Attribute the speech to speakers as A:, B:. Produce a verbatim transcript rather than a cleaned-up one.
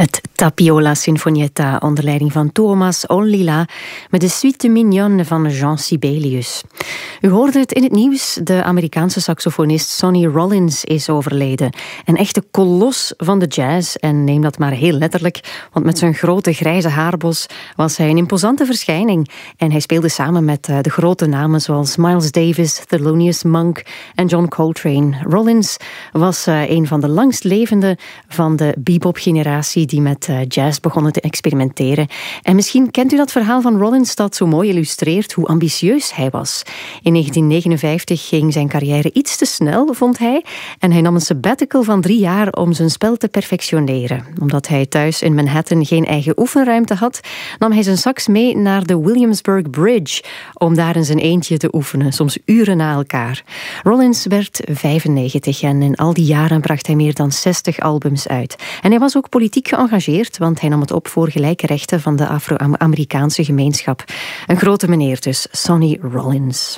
A: Het Tapiola Sinfonietta onder leiding van Thomas Ollila met de Suite Mignonne van Jean Sibelius. U hoorde het in het nieuws, de Amerikaanse saxofonist Sonny Rollins is overleden. Een echte kolos van de jazz en neem dat maar heel letterlijk, want met zijn grote grijze haarbos was hij een imposante verschijning. En hij speelde samen met de grote namen zoals Miles Davis, Thelonious Monk en John Coltrane. Rollins was een van de langstlevenden van de bebop-generatie die met jazz begonnen te experimenteren. En misschien kent u dat verhaal van Rollins dat zo mooi illustreert hoe ambitieus hij was. In negentien negenenvijftig ging zijn carrière iets te snel, vond hij, en hij nam een sabbatical van drie jaar om zijn spel te perfectioneren. Omdat hij thuis in Manhattan geen eigen oefenruimte had, nam hij zijn sax mee naar de Williamsburg Bridge om daar in zijn eentje te oefenen, soms uren na elkaar. Rollins werd vijfennegentig en in al die jaren bracht hij meer dan zestig albums uit. En hij was ook politiek geëngageerd, want hij nam het op voor gelijke rechten van de Afro-Amerikaanse gemeenschap. Een grote meneer dus, Sonny Rollins.